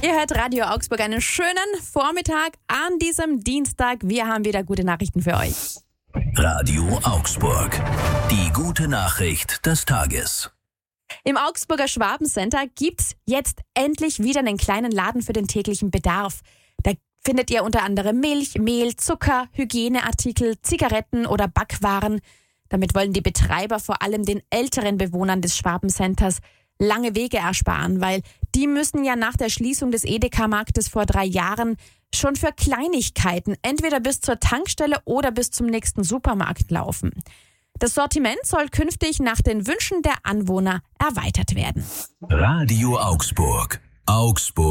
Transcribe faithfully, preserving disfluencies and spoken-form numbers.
Ihr hört Radio Augsburg, einen schönen Vormittag an diesem Dienstag. Wir haben wieder gute Nachrichten für euch. Radio Augsburg. Die gute Nachricht des Tages. Im Augsburger Schwabencenter gibt's jetzt endlich wieder einen kleinen Laden für den täglichen Bedarf. Da findet ihr unter anderem Milch, Mehl, Zucker, Hygieneartikel, Zigaretten oder Backwaren. Damit wollen die Betreiber vor allem den älteren Bewohnern des Schwabencenters lange Wege ersparen, weil die müssen ja nach der Schließung des Edeka-Marktes vor drei Jahren schon für Kleinigkeiten entweder bis zur Tankstelle oder bis zum nächsten Supermarkt laufen. Das Sortiment soll künftig nach den Wünschen der Anwohner erweitert werden. Radio Augsburg. Augsburg.